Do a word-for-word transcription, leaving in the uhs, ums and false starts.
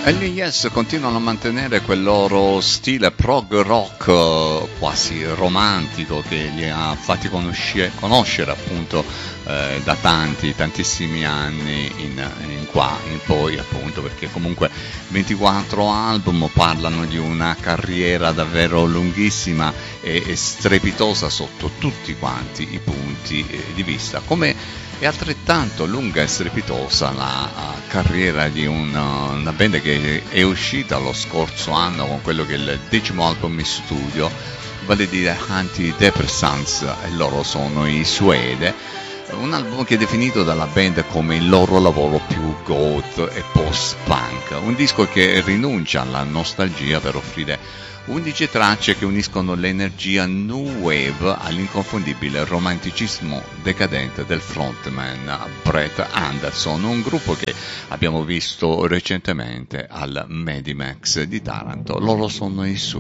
E gli Yes continuano a mantenere quel loro stile prog rock eh, quasi romantico che li ha fatti conosce- conoscere appunto eh, da tanti, tantissimi anni in, in qua, in poi appunto, perché comunque ventiquattro album parlano di una carriera davvero lunghissima e, e strepitosa sotto tutti quanti i punti eh, di vista. Come è altrettanto lunga e strepitosa la uh, carriera di un, uh, una band che è uscita lo scorso anno con quello che è il decimo album in studio, vale a dire Antidepressants, e loro sono i Suede. Un album che è definito dalla band come il loro lavoro più goth e post-punk, un disco che rinuncia alla nostalgia per offrire undici tracce che uniscono l'energia new wave all'inconfondibile romanticismo decadente del frontman Brett Anderson, un gruppo che abbiamo visto recentemente al Medimax di Taranto. Loro sono i suoi